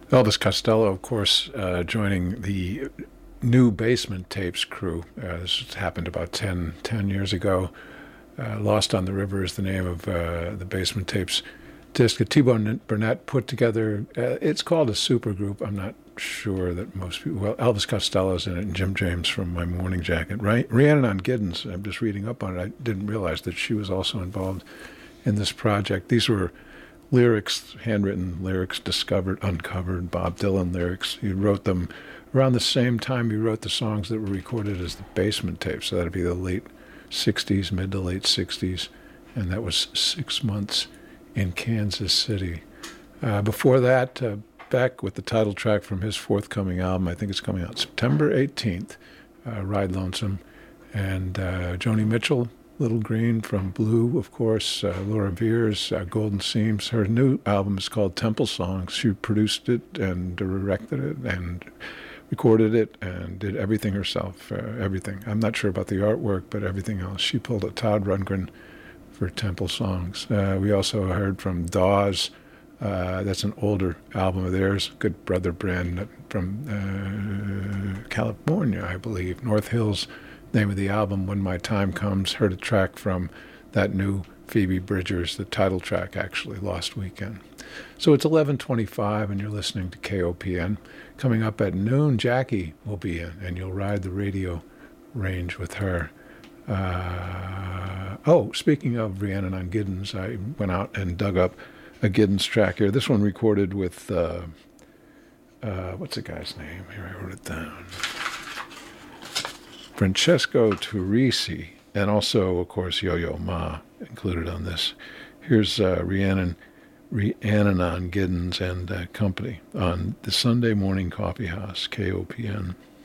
Elvis Costello, of course, joining the new Basement Tapes crew. This happened about 10 years ago. Lost on the River is the name of the Basement Tapes disc that T-Bone Burnett put together. It's called a supergroup. I'm not sure that most people... Well, Elvis Costello's in it and Jim James from My Morning Jacket. Right? Rhiannon Giddens, I'm just reading up on it. I didn't realize that she was also involved in this project. These were lyrics, handwritten lyrics, uncovered, Bob Dylan lyrics. He wrote them around the same time he wrote the songs that were recorded as the Basement Tapes. So that'd be the late 60s, mid to late 60s. And that was 6 months in Kansas City. Before that, Beck with the title track from his forthcoming album. I think it's coming out September 18th, Ride Lonesome. And Joni Mitchell, Little Green from Blue, of course, Laura Veers, Golden Seams. Her new album is called Temple Songs. She produced it and directed it and recorded it and did everything herself, everything. I'm not sure about the artwork, but everything else. She pulled a Todd Rundgren for Temple Songs. We also heard from Dawes. That's an older album of theirs, Good Brother Brand from California, I believe. North Hills, name of the album, When My Time Comes. Heard a track from that new Phoebe Bridgers, the title track, actually, Lost Weekend. So it's 11:25, and you're listening to KOPN. Coming up at noon, Jackie will be in, and you'll ride the radio range with her. Speaking of Rhiannon Giddens, I went out and dug up a Giddens track here. This one recorded with, what's the guy's name? Here, I wrote it down. Francesco Turrisi, and also, of course, Yo-Yo Ma included on this. Here's Rhiannon Giddens and company on the Sunday Morning Coffee House, KOPN.